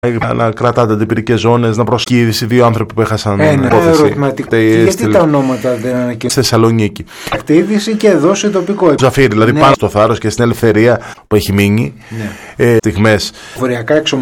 να κρατάτε αντιπυρικές ζώνες, να προσκύδει δύο άνθρωποι που έχασαν ερωτηματικό. Γιατί τα ονόματα δεν ανακοινώνουν? Στη Θεσσαλονίκη. Ακτίδηση και εδώ σε τοπικό. Ζαφύρι, δηλαδή πάνω στο Θάρρος και στην Ελευθερία που έχει μείνει. Στιγμές. Βορειακά